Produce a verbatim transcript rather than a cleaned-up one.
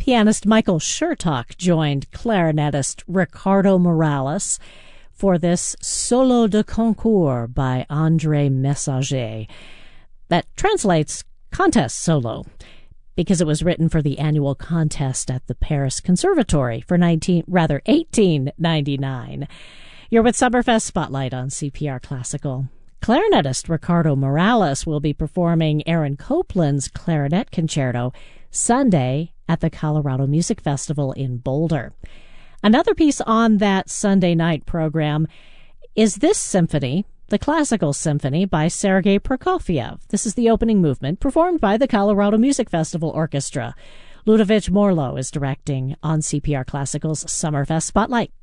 Pianist Michael Chertok joined clarinetist Ricardo Morales for this Solo de Concours by André Messager. That translates contest solo, because it was written for the annual contest at the Paris Conservatory for nineteen, rather eighteen ninety-nine. You're with Summerfest Spotlight on C P R Classical. Clarinetist Ricardo Morales will be performing Aaron Copland's Clarinet Concerto Sunday at the Colorado Music Festival in Boulder. Another piece on that Sunday night program is this symphony, the Classical Symphony by Sergei Prokofiev. This is the opening movement, performed by the Colorado Music Festival Orchestra. Ludovic Morlo is directing on C P R Classical's Summerfest Spotlight.